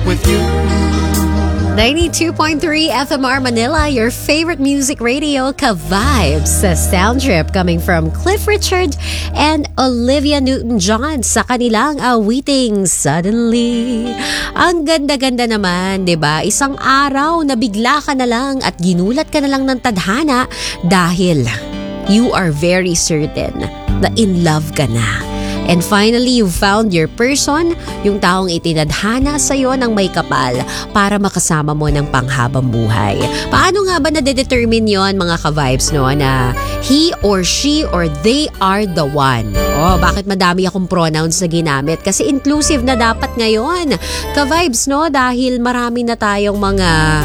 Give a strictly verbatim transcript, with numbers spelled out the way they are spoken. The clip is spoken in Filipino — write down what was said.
with you. ninety-two point three F M R Manila, your favorite music radio, Ka-Vibes sa Sound Trip, coming from Cliff Richard and Olivia Newton-John sa kanilang awiting Suddenly. Ang ganda-ganda naman, 'di ba? Isang araw na bigla ka na lang at ginulat ka na lang ng tadhana dahil you are very certain na in love ka na. And finally, you found your person, yung taong itinadhana sa'yo ng may kapal para makasama mo ng panghabang buhay. Paano nga ba na-determine yon mga ka-vibes, no? Na he or she or they are the one. Oh, bakit madami akong pronouns na ginamit? Kasi inclusive na dapat ngayon. Ka-vibes, no? Dahil marami na tayong mga